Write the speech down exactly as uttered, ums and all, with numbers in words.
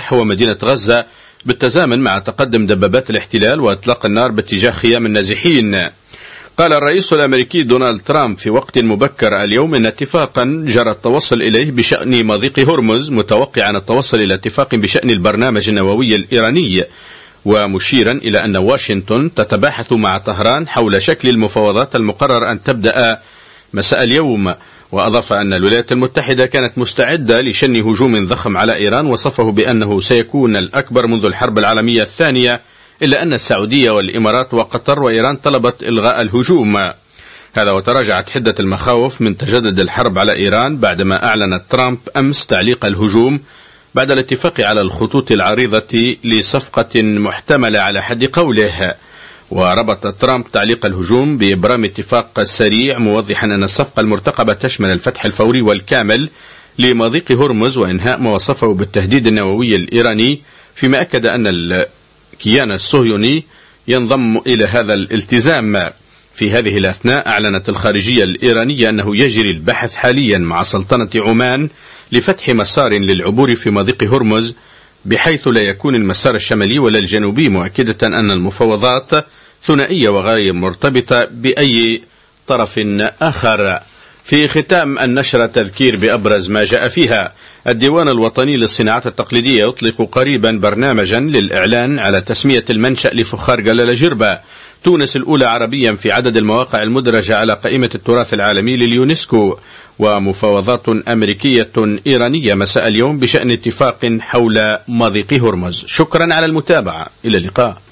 نحو مدينة غزة بالتزامن مع تقدم دبابات الاحتلال وإطلاق النار باتجاه خيام النازحين. قال الرئيس الأمريكي دونالد ترامب في وقت مبكر اليوم إن اتفاقا جرى التوصل إليه بشأن مضيق هرمز، متوقعا التوصل إلى اتفاق بشأن البرنامج النووي الإيراني، ومشيرا إلى أن واشنطن تتباحث مع طهران حول شكل المفاوضات المقرر أن تبدأ مساء اليوم. وأضاف أن الولايات المتحدة كانت مستعدة لشن هجوم ضخم على إيران، وصفه بأنه سيكون الأكبر منذ الحرب العالمية الثانية، إلا أن السعودية والإمارات وقطر وإيران طلبت إلغاء الهجوم. هذا وتراجعت حدة المخاوف من تجدد الحرب على إيران بعدما أعلن ترامب أمس تعليق الهجوم بعد الاتفاق على الخطوط العريضة لصفقة محتملة على حد قوله. وربط ترامب تعليق الهجوم بإبرام اتفاق سريع، موضحا أن الصفقة المرتقبة تشمل الفتح الفوري والكامل لمضيق هرمز وإنهاء ما وصفه بالتهديد النووي الإيراني، فيما أكد أن الكيان الصهيوني ينضم إلى هذا الالتزام. في هذه الأثناء أعلنت الخارجية الإيرانية أنه يجري البحث حاليا مع سلطنة عمان لفتح مسار للعبور في مضيق هرمز بحيث لا يكون المسار الشمالي ولا الجنوبي، مؤكدة أن المفاوضات ثنائية وغير مرتبطة بأي طرف آخر. في ختام النشرة تذكير بأبرز ما جاء فيها. الديوان الوطني للصناعات التقليدية يطلق قريبا برنامجا للإعلان على تسمية المنشأ لفخار جلالة جربة. تونس الأولى عربيا في عدد المواقع المدرجة على قائمة التراث العالمي لليونسكو. ومفاوضات أمريكية إيرانية مساء اليوم بشأن اتفاق حول مضيق هرمز. شكرا على المتابعة، إلى اللقاء.